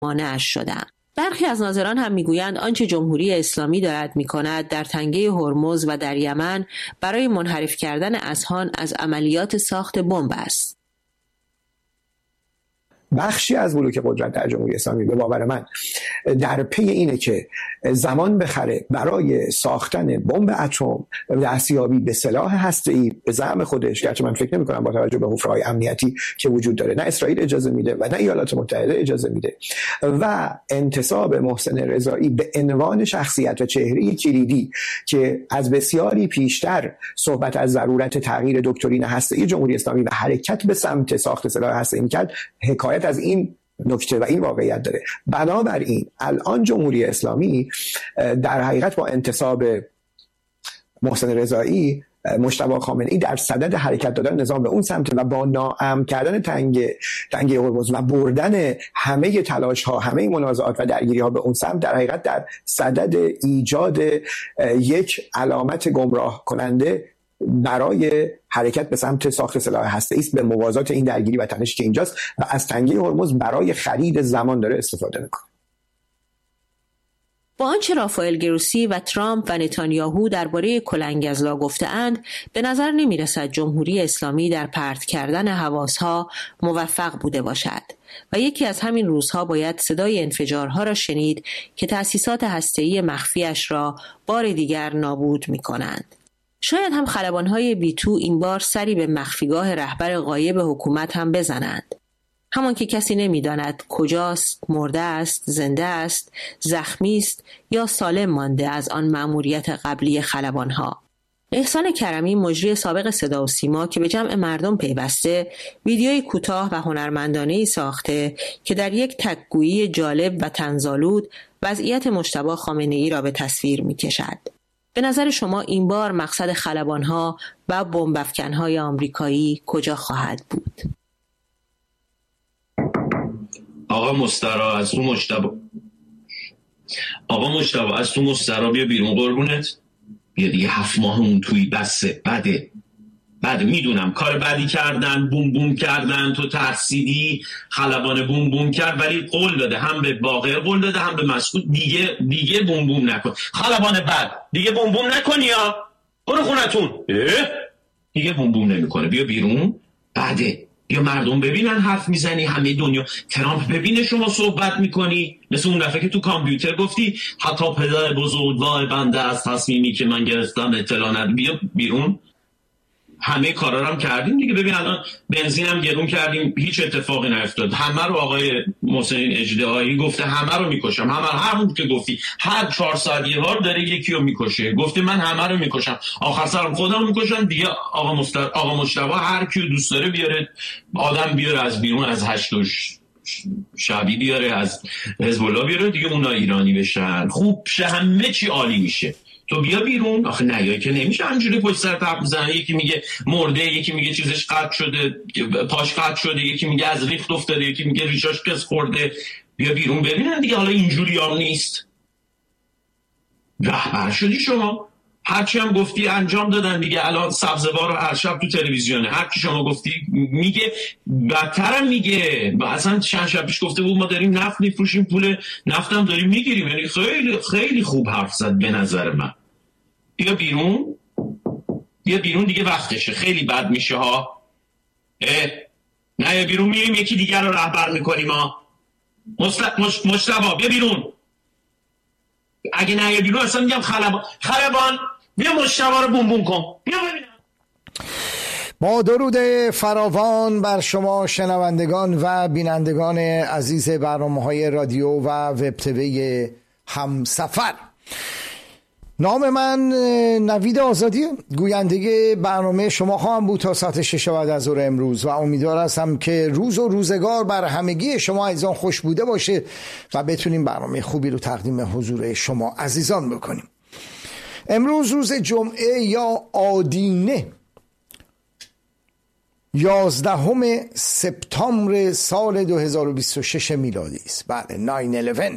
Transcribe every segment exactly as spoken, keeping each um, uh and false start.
مانعش شدند. برخی از ناظران هم میگویند آنچه جمهوری اسلامی دارد میکند در تنگه هرمز و در یمن برای منحرف کردن اذهان از عملیات ساخت بمب است. بخشی از بلوک قدرت در جمهوری اسلامی به باور من در پی اینه که زمان بخره برای ساختن بمب اتم، دستیابی به سلاح هسته‌ای به زعم خودش، گرچه من فکر نمی‌کنم با توجه به حفره‌های امنیتی که وجود داره نه اسرائیل اجازه میده و نه ایالات متحده اجازه میده، و انتصاب محسن رضایی به عنوان شخصیت و چهره کلیدی که از بسیاری پیشتر صحبت از ضرورت تغییر دکترین هسته‌ای جمهوری اسلامی و حرکت به سمت ساخت سلاح هسته‌ای می‌کرد، حکایت از این نکته و این واقعیت داره. بنابراین الان جمهوری اسلامی در حقیقت با انتصاب محسن رضایی، مجتبی خامنه‌ای در صدد حرکت دادن نظام به اون سمت و با ناامن کردن تنگ تنگه هرمز و بردن همه تلاش ها، همه منازعات و درگیری ها به اون سمت، در حقیقت در صدد ایجاد یک علامت گمراه کننده برای حرکت به سمت ساخت سلاح هسته‌ای است، به موازات این درگیری و تنشی که اینجاست و از تنگه هرمز برای خرید زمان داره استفاده میکنه. با آنچه رافائل گروسی و ترامپ و نتانیاهو درباره کلنگزلا گفته‌اند، به نظر نمی‌رسد جمهوری اسلامی در پرت کردن حواس‌ها موفق بوده باشد و یکی از همین روزها باید صدای انفجارها را شنید که تأسیسات هسته‌ای مخفیش را بار دیگر نابود می‌کنند. شاید هم خلبان‌های بی تو این بار سری به مخفیگاه رهبر غایب حکومت هم بزنند. همان که کسی نمی‌داند کجاست، مرده است، زنده است، زخمی است یا سالم مانده از آن مأموریت قبلی خلبان‌ها. احسان کرمی، مجری سابق صدا و سیما که به جمع مردم پیوسته، ویدیوی کوتاه و هنرمندانه‌ای ساخته که در یک تک‌گویی جالب و طنزآلود وضعیت مجتبی خامنه‌ای را به تصویر می‌کشد. به نظر شما این بار مقصد خلبان‌ها و بمب‌افکن‌های آمریکایی کجا خواهد بود؟ آقا مسترا از تو مجتبی آقا مجتبی از تو مسترا بیا بیرون قربونت. بیا دیگه هفت ماه اون توی بسه بده بده میدونم کار بدی کردن، بوم بوم کردن، تو ترسیدی، خلبان بوم بوم کرد، ولی قول داده، هم به باقر قول داده هم به مسعود دیگه دیگه بوم بوم نکن. خلبان بد دیگه بوم بوم نکنی یا برو خونتون. دیگه بوم بوم نمیکنه. بیا بیرون. بده یا مردم ببینن حرف میزنی، همه دنیا ترامپ ببینه شما صحبت میکنی، مثل اون دفعه که تو کامپیوتر گفتی حتی پدر بزرگوار بنده از تصمیمی که من گرفتم اطلاع نداره. بیا بیرون. همه کارا رو هم کردیم دیگه. ببین الان بنزین هم گرون کردیم، هیچ اتفاقی نیفتاد. همه رو آقای محسن اژدهایی گفته همه رو میکشم، همه همون که گفتی هر چهار ساعت یه بار داره یکی رو میکشه. گفته من همه رو میکشم، آخر سرم خودم میکشم دیگه. آقا مستر آقا مجتبی هر کیو دوست داره بیاره، آدم بیاره از بیرون، از هشتوش شعبی بیاره، از حزب الله بیاره دیگه، اونا ایرانی بشن، خوب شه، همه چی عالی میشه. تو بیا بیرون. آخه نیایی که نمیشه همجوری پشت سر حرف میزنه. یکی میگه مرده، یکی میگه چیزش قطع شده، پاش قطع شده، یکی میگه از ریخت افتاده، یکی میگه ریشاش کس خورده. بیا بیرون ببینن دیگه. حالا اینجوری هم نیست. رهبر شدی شما، هرچی هم گفتی انجام دادن دیگه. الان سبزوار هر شب تو تلویزیونه، هر کی شما گفتی میگه، بدترم میگه. اصلا چند شب پیش گفته بود ما داریم نفت میفروشیم، پول نفتم داریم میگیریم. یعنی خیلی خیلی خوب حرف زد به نظر من. بیا بیرون. بیا بیرون دیگه، وقتشه. خیلی بد میشه ها. نه یا بیرون میریم یکی دیگر رو رهبر میکنیم ها. مش... مجتبی بیا بیرون. اگه نه یا بیرون اصلا میگم خلبان خلبان بیا مجتبی رو بوم بوم کن. بیا ببینم. با درود فراوان بر شما شنوندگان و بینندگان عزیز برنامه‌های رادیو و وب تیوی همسفر. نام من نوید آزادی، گوینده برنامه شما خواهم بود تا ساعت شش بعد از ظهر امروز و امیدوار هستم که روز و روزگار بر همگی شما عزیزان خوش بوده باشه و بتونیم برنامه خوبی رو تقدیم حضور شما عزیزان بکنیم. امروز روز جمعه یا آدینه یازدهم سپتامبر سال دو هزار و بیست و شش میلادی است. بله، ناین الیون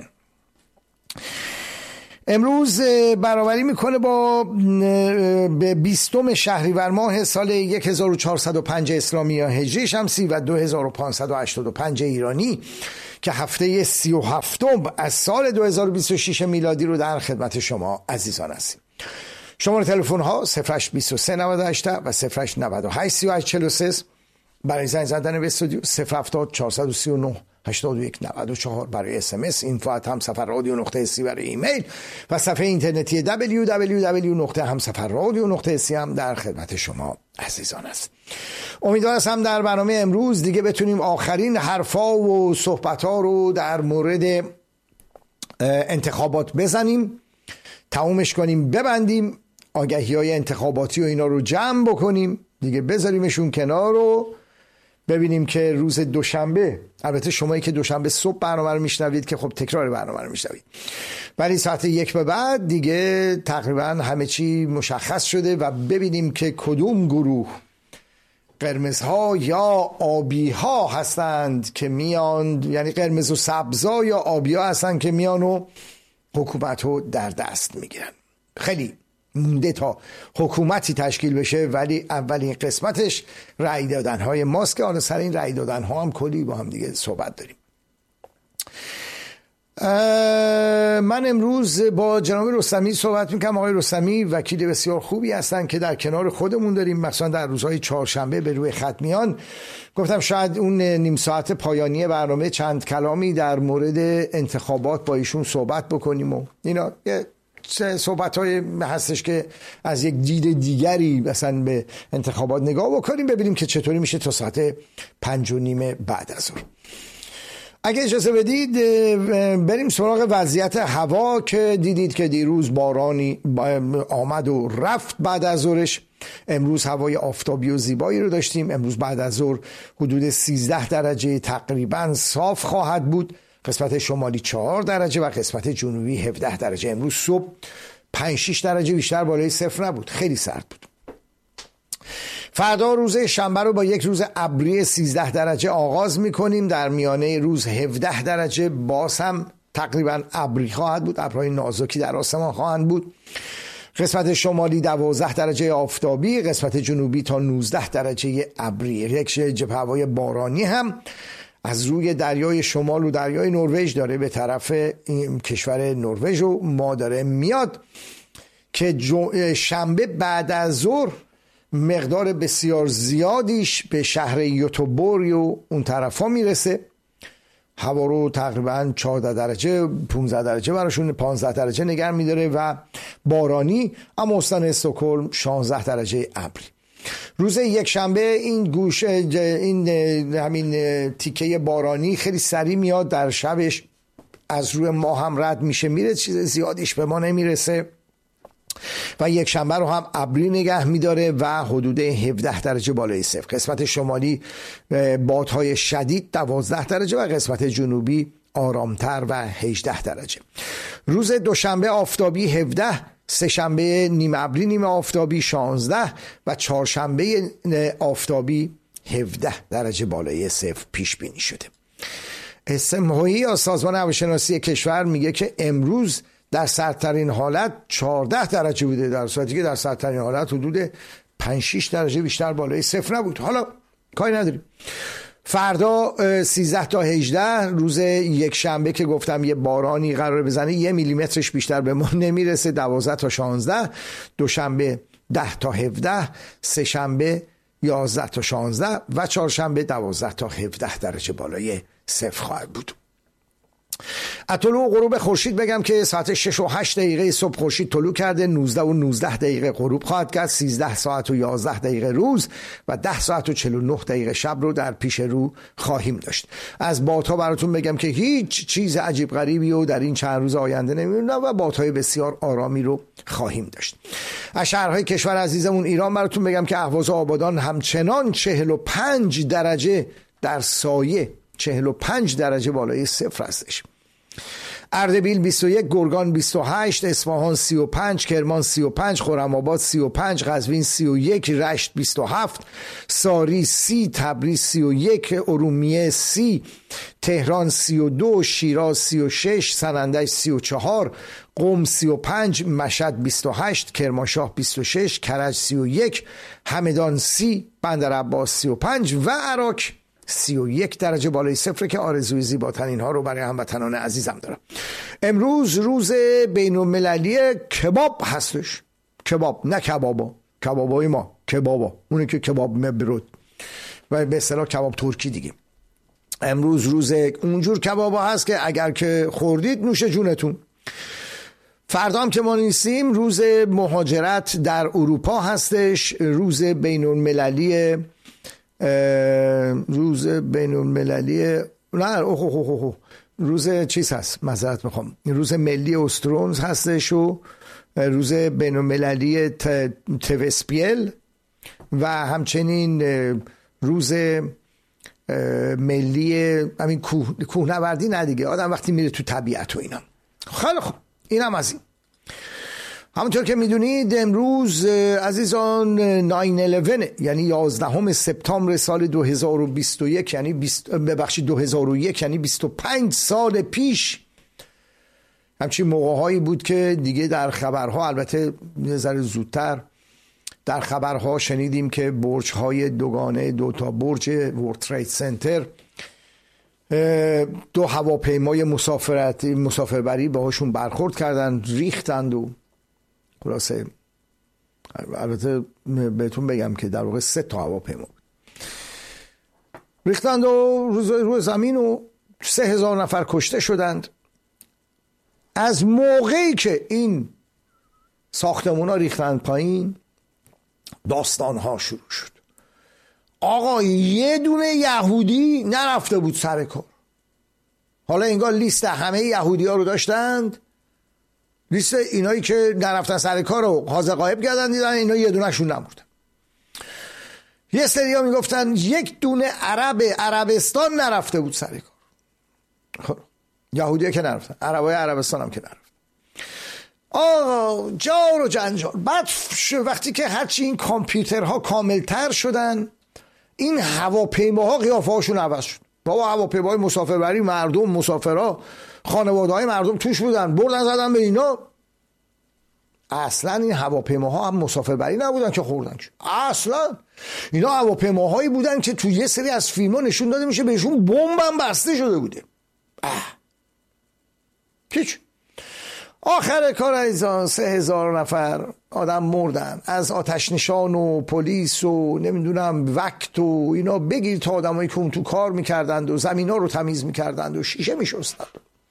امروز برابری میکنه با بیستم شهریور ماه سال هزار و چهارصد و پنج اسلامی یا هجری شمسی و دو هزار و پانصد و هشتاد و پنج ایرانی که هفته سی و هفتم از سال دو هزار و بیست و شش میلادی رو در خدمت شما عزیزان هستیم. شماره تلفن ها صفر هشت بیست و سه نود و هشت و صفر هشت نود و هشت سی و هشت چهل و سه برای زنگ زدن به استودیو، صفر هفتاد چهارصد و سی و نه هشتاد و یک نود و چهار برای اس ام اس، اینفو ات همسفر رادیو نقطه سی برای ایمیل و صفحه اینترنتی دبلیو دبلیو دبلیو نقطه همسفر رادیو نقطه سی هم در خدمت شما عزیزان است. امیدوار هستم در برنامه امروز دیگه بتونیم آخرین حرفا و صحبت‌ها رو در مورد انتخابات بزنیم، تمومش کنیم، ببندیم، آگهی‌های انتخاباتی و اینا رو جمع بکنیم دیگه، بذاریمشون کنار رو ببینیم که روز دوشنبه، البته شمایی که دوشنبه صبح برنامه رو میشنوید که خب تکرار برنامه رو میشنوید، ولی ساعت یک به بعد دیگه تقریبا همه چی مشخص شده و ببینیم که کدوم گروه، قرمزها یا آبیها هستند که میان، یعنی قرمز و سبزا یا آبیها هستند که میان و حکومت رو در دست میگیرن. خیلی مونده تا حکومتی تشکیل بشه، ولی اولین قسمتش رأی دادن های ماست که حالا سر این رأی دادن ها هم کلی با هم دیگه صحبت داریم. من امروز با جناب رستمی صحبت میکنم. آقای رستمی وکیل بسیار خوبی هستن که در کنار خودمون داریم، مثلا در روزهای چهارشنبه به روی خط میان. گفتم شاید اون نیم ساعت پایانی برنامه چند کلامی در مورد انتخابات با ایشون صحبت بکنیم و اینا، صحبت های هستش که از یک دید دیگری مثلا به انتخابات نگاه بکنیم، ببینیم که چطوری میشه تا ساعت پنج و نیم بعد از ظهر. اگه اجازه بدید بریم سراغ وضعیت هوا که دیدید که دیروز بارانی آمد و رفت بعد از ظهرش. امروز هوای آفتابی و زیبایی رو داشتیم. امروز بعد از ظهر حدود سیزده درجه تقریبا صاف خواهد بود، قسمت شمالی چهار درجه و قسمت جنوبی هفده درجه. امروز صبح پنج شش درجه بیشتر بالای صفر نبود، خیلی سرد بود. فردا روز شنبه رو با یک روز ابری سیزده درجه آغاز میکنیم. در میانه روز هفده درجه باز هم تقریبا ابری خواهد بود، ابرهای نازکی در آسمان خواهند بود. قسمت شمالی دوازده درجه آفتابی، قسمت جنوبی تا نوزده درجه ابری. یک جبهه هوای بارانی هم از روی دریای شمال و دریای نروژ داره به طرف این کشور نروژ و ما داره میاد که شنبه بعد از ظهر مقدار بسیار زیادیش به شهر یوتوبوری و اون طرفا میرسه. هوا رو تقریبا چهارده درجه پانزده درجه براشون پانزده درجه نگه میداره و بارانی، اما استان استکهلم شانزده درجه ابری. روز یک شنبه این گوش این همین تیکه بارانی خیلی سریع میاد، در شبش از روی ما هم رد میشه میره، چیز زیادیش به ما نمیرسه و یک شنبه رو هم ابری نگه میداره و حدود هفده درجه بالای صفر. قسمت شمالی بادهای شدید دوازده درجه و قسمت جنوبی آرامتر و هجده درجه. روز دوشنبه آفتابی هفده، سه شنبه نیمه ابری نیمه آفتابی شانزده و چهارشنبه آفتابی هفده درجه بالای صفر پیش بینی شده. اسمهایی یا سازمان هواشناسی کشور میگه که امروز در سردترین حالت چهارده درجه بوده، در صورتی که در سردترین حالت حدود پنج شش درجه بیشتر بالای صفر نبود. حالا کاری نداریم. فردا سیزده تا هجده، روز یک شنبه که گفتم یه بارانی قرار بزنه، یه میلیمترش بیشتر به ما نمیرسه، دوازده تا شانزده. دوشنبه ده تا هفده، سه شنبه یازده تا شانزده و چهارشنبه دوازده تا هفده درجه بالای صفر خواهد بود. از طلوع غروب خورشید بگم که ساعت شش و هشت دقیقه صبح خورشید طلوع کرده، نوزده و نوزده دقیقه غروب خواهد کرد، سیزده ساعت و یازده دقیقه روز و ده ساعت و چهل و نه دقیقه شب رو در پیش رو خواهیم داشت. از بادها براتون بگم که هیچ چیز عجیب غریبی رو در این چند روز آینده نمی‌بینم و بادهای بسیار آرامی رو خواهیم داشت. از شهرهای کشور عزیزمون ایران براتون بگم که اهواز و آبادان همچنان چهل و پنج درجه در سایه، چهل و پنج درجه بالای صفر هستش. اردبیل بیست و یک، گرگان بیست و هشت، اصفهان سی و پنج، کرمان سی و پنج، خرم‌آباد سی و پنج، قزوین سی و یک، رشت بیست و هفت، ساری سی، تبریز سی و یک، ارومیه سی، تهران سی و دو، شیراز سی و شش، سنندج سی و چهار، قم سی و پنج، مشهد بیست و هشت، کرمانشاه بیست و شش، کرج سی و یک، همدان سی، بندرعباس سی و پنج و عراق سی و یک درجه بالای صفر که آرزوی زیباترین ها رو برای هموطنان عزیزم دارم. امروز روز بین المللی کباب هستش. کباب، نه کبابا، کبابای ما، کبابا، اونی که کباب مبرود و به اصطلاح کباب ترکی دیگه. امروز روز اونجور کبابا هست که اگر که خوردید نوش جونتون. فردا هم که ما نیستیم روز مهاجرت در اروپا هستش، روز بین المللی روز بین المللی نه اوه اوه اوه روز چیز هست، معذرت میخوام، روز ملی استرونز هستش و روز بین المللی توسپیل و همچنین روز ملی همین کوه کوهنوردی نه دیگه، آدم وقتی میره تو طبیعت و اینا. خیلی خوب، اینم از این. همونطور که میدونید امروز عزیزان ناین الیون یعنی یازدهم سپتامبر سال دو هزار و بیست و یک، یعنی ببخشید دو هزار و یک، یعنی بیست و پنج سال پیش همچین موقع‌هایی بود که دیگه در خبرها، البته یه ذره زودتر در خبرها شنیدیم که برج‌های دوگانه، دو تا برج ورلد ترید سنتر، دو هواپیمای مسافرت مسافربری باهاشون برخورد کردن، ریختند و خلاصه البته بهتون بگم که در واقع سه تا هواپیما ریختند و روی زمین و سه هزار نفر کشته شدند. از موقعی که این ساختمون ها ریختند پایین داستان ها شروع شد. آقا یه دونه یهودی نرفته بود سر کار. حالا انگار لیست همه یهودی ها رو داشتند، لیست اینایی که نرفتن سر کار رو حاضر غایب کردن، دیدن اینا یه دونه شون نموردن. یه سری ها میگفتن یک دونه عرب عربستان نرفته بود سر کار. خب یهودی ها که نرفتن، عربای عربستان هم که نرفتن. آقا جار و جنجال. بعد وقتی که هرچی این کامپیوترها کاملتر شدن، این هواپیماها قیافه هاشون عوض شد. بابا هواپیماهای مسافربری، مردم، مسافرها، خانواده های مردم توش بودن، بردن زدن به اینا. اصلا این هواپیماها هم مسافربری نبودن که خوردن، اصلا اینا هواپیماهایی بودن که تو یه سری از فیلم‌ها نشون داده میشه بهشون بمب هم بسته شده بوده. اه هیچ. آخر کار عزیزان سه هزار نفر آدم مردن، از آتش نشان و پلیس و نمیدونم وقت و اینا بگیر تا آدمایی که اون تو کار میکردند و زمینا رو تمیز میکردند و شیشه میشستند.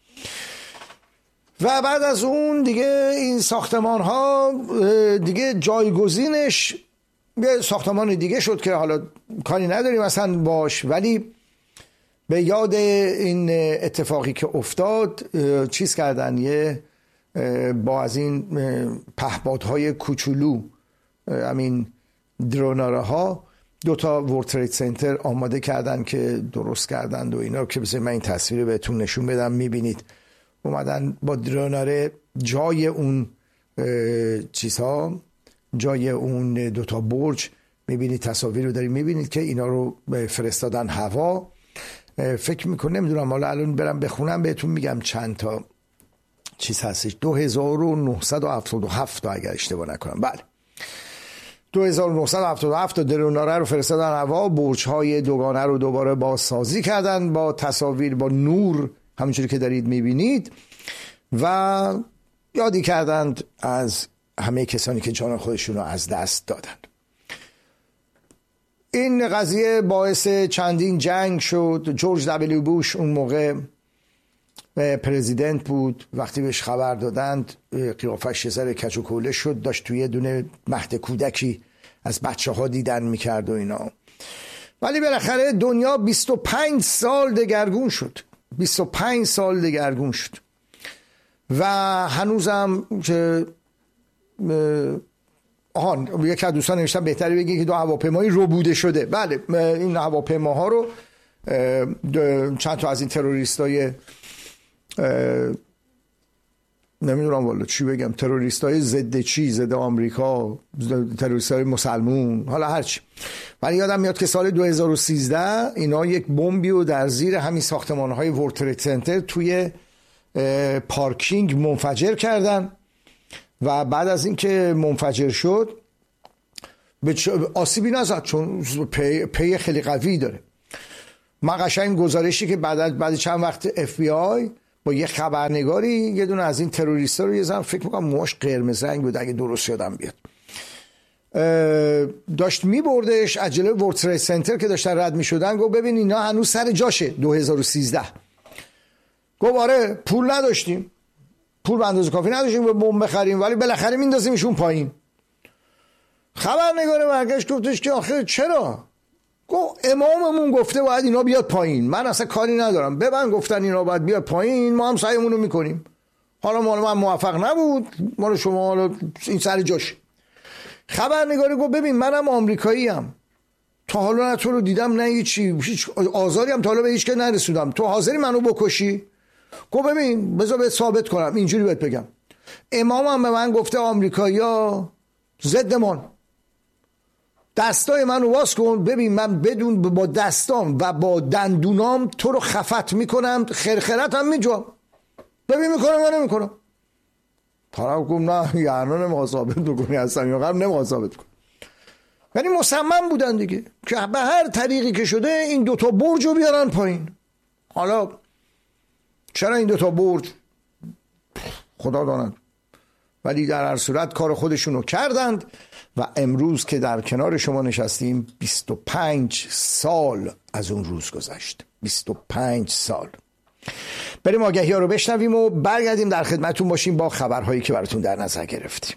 و بعد از اون دیگه این ساختمان ها دیگه جایگزینش به ساختمان دیگه شد که حالا کاری نداریم اصلا باش، ولی به یاد این اتفاقی که افتاد چیز کردن، یه با از این پهپادهای کوچولو، همین دروناره ها، دوتا ورلد ترید سنتر آماده کردن که درست کردند و اینا، که بذارید من این تصویر بهتون نشون بدم. میبینید اومدن با دروناره جای اون چیزها، جای اون دوتا برج، میبینید تصاویر رو دارید، میبینید که اینا رو فرستادن هوا. فکر میکنم نمیدونم، حالا الان برم بخونم بهتون میگم چند تا چیز هستش. دو هزار و نهصد و هفتاد و هفت تا اگر اشتباه نکنم، بله دو هزار و نهصد و هفتاد و هفت تا دروناره رو فرستادن هوا. برج‌های دوگانه رو دوباره بازسازی کردن با تصاویر، با نور، همونجوری که دارید میبینید، و یادی کردند از همه کسانی که جان خودشون رو از دست دادند. این قضیه باعث چندین جنگ شد. جورج دبلیو بوش اون موقع پرزیدنت بود، وقتی بهش خبر دادند قیافش یه ذره کج و کوله شد، داشت توی دونه مهد کودکی از بچه ها دیدن میکرد و اینا. ولی بالاخره دنیا بیست و پنج سال دگرگون شد، بیست و پنج سال دگرگون شد و هنوزم که آهان یک از دوستان نوشتن بهتری بگی که دو هواپیمایی ربوده شده. بله این هواپیماها رو چند تا از این تروریستای نمیدونم والا چی بگم، تروریستای ضد چی، ضد آمریکا، تروریستای مسلمون، حالا هرچی. ولی یادم میاد که سال دو هزار و سیزده اینا یک بمبی رو در زیر همین ساختمان‌های ورلد ترید سنتر توی پارکینگ منفجر کردن و بعد از اینکه منفجر شد آسیبی نزد چون پی, پی خیلی قوی داره. من قشنگ گزارشی که بعد بعد چند وقت اف بی آی با یه خبرنگاری یه دونه از این تروریستا رو یه زن فکر میکنم موهاش قرمز رنگ بود اگه درست یادم بیاد داشت میبردش عجله ورلد ترید سنتر که داشتن رد میشدن، گفت ببین اینا هنوز سر جاشه. دو هزار و سیزده گفت آره پول نداشتیم، پول به اندازه کافی نداشتیم به بمب بخریم ولی بالاخره میندازیمشون پایین. خبرنگار برگشت گفتش که آخه چرا؟ گفت اماممون گفته باید اینا بیاد پایین، من اصلا کاری ندارم، ببن گفتن اینا باید بیاد پایین، ما هم سعیمون رو میکنیم. حالا مال من موفق نبود، مال شما حالا این سر جاش. خبرنگاری گفت ببین منم آمریکایی ام، تا حالا نه تو رو دیدم نه هیچی، هیچ آزاری هم تا حالا به هیچ که نرسیدم، تو حاضری منو بکشی؟ گفت ببین بذار بهت ثابت کنم، اینجوری بهت بگم، امامم به من گفته آمریکایی‌ها ضدمان، دستای منو واس کن ببین من بدون با دستام و با دندونام تو رو خفت میکنم، خرخرت هم میجوام، ببین میکنم یا نمیکنم. طرف گفت نه یعنی نمیخواد ثابت بکنی، اصلا یا قبل نمیخواد ثابت کنی. یعنی مصمم بودن دیگه که به هر طریقی که شده این دوتا برج رو بیارن پایین. حالا چرا این دوتا برج خدا داند، ولی در هر صورت کار خودشونو کردند و امروز که در کنار شما نشستیم بیست و پنج سال از اون روز گذشت. بیست و پنج سال. بریم آگهی ها رو بشنویم و برگردیم در خدمتون باشیم با خبرهایی که براتون در نظر گرفتیم.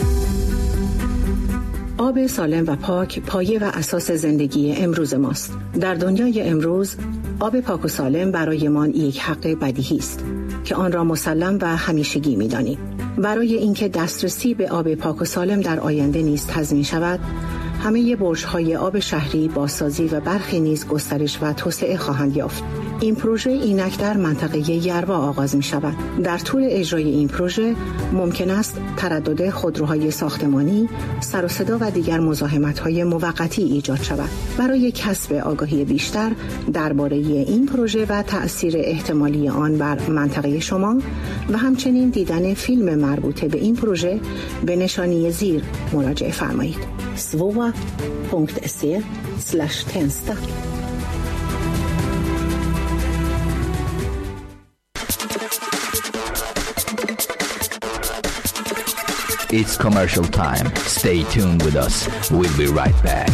آب سالم و پاک پایه و اساس زندگی امروز ماست. در دنیای امروز آب پاک و سالم برای ما یک حق بدیهی است که آن را مسلم و همیشگی می‌دانیم. برای اینکه دسترسی به آب پاک و سالم در آینده نیز تضمین شود، همه برج‌های آب شهری بازسازی و برخی نیز گسترش و توسعه خواهند یافت. این پروژه اینک در منطقه یروا آغاز می شود. در طول اجرای این پروژه ممکن است تردد خودروهای ساختمانی، سر و صدا و دیگر مزاحمت‌های موقتی ایجاد شود. برای کسب آگاهی بیشتر درباره این پروژه و تأثیر احتمالی آن بر منطقه شما و همچنین دیدن فیلم مربوطه به این پروژه به نشانی زیر مراجعه فرمایید. svoa punkt se slash tensta. It's commercial time. Stay tuned with us. We'll be right back.